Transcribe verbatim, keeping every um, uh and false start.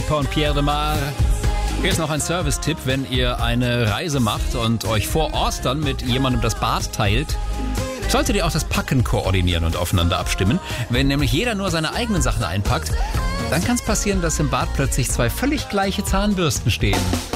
Piper und Pierre de Mar. Hier ist noch ein Service-Tipp, wenn ihr eine Reise macht und euch vor Ort dann mit jemandem das Bad teilt. Solltet ihr auch das Packen koordinieren und aufeinander abstimmen. Wenn nämlich jeder nur seine eigenen Sachen einpackt, dann kann es passieren, dass im Bad plötzlich zwei völlig gleiche Zahnbürsten stehen.